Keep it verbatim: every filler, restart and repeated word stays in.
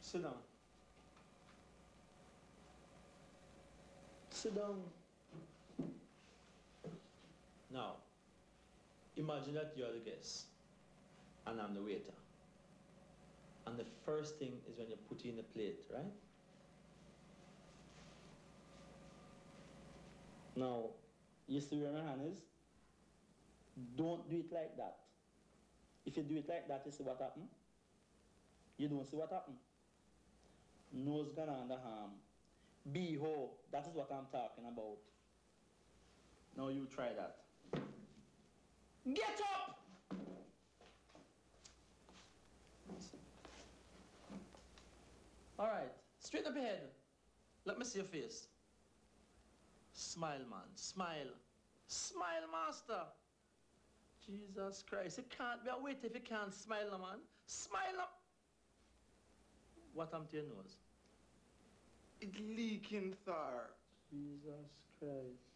Sit down. Sit down. Now, imagine that you are the guest and I'm the waiter. And the first thing is when you put in the plate, right? Now, you see where my hand is? Don't do it like that. If you do it like that, you see what happens? You don't see what happens. Nose gone on the arm. Beho, that is what I'm talking about. Now you try that. Get up! All right, straighten up your head. Let me see your face. Smile, man, smile. Smile, master. Jesus Christ, you can't be a waiter if you can't smile, no, man. Smile up. What happened to your nose? It's leaking, sir. Jesus Christ.